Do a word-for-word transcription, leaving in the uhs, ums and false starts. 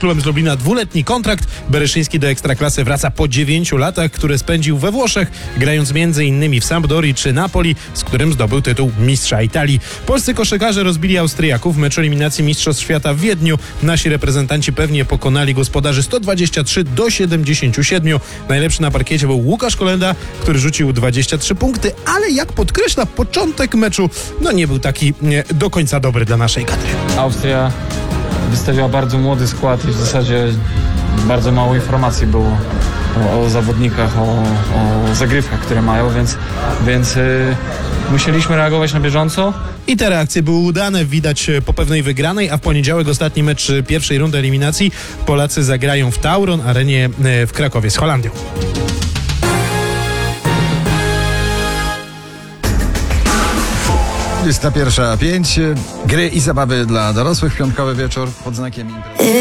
klubem z Lublina dwuletni kontrakt. Bereszyński do Ekstraklasy wraca po dziewięciu latach, które spędził we Włoszech, grając między innymi w Sampdorii czy Napoli, z którym zdobył tytuł mistrza Italii. Polscy koszykarze rozbili Austriaków w meczu eliminacji Mistrzostw Świata w Wiedniu. Nasi reprezentanci pewnie pokonali gospodarzy sto dwadzieścia trzy do siedemdziesięciu siedmiu. Najlepszy na parkiecie był Łukasz Kolenda, który rzucił dwadzieścia trzy punkty, ale jak podkreśla, początek meczu no nie był taki nie, do końca dobry dla naszej kadry. Austria wystawiła bardzo młody skład i w zasadzie bardzo mało informacji było o, o zawodnikach, o, o zagrywkach, które mają, więc, więc yy, musieliśmy reagować na bieżąco. I te reakcje były udane, widać po pewnej wygranej, a w poniedziałek ostatni mecz pierwszej rundy eliminacji Polacy zagrają w Tauron Arenie w Krakowie z Holandią. dwudziesta pierwsza pięć. Gry i zabawy dla dorosłych. Piątkowy wieczór pod znakiem imprezy.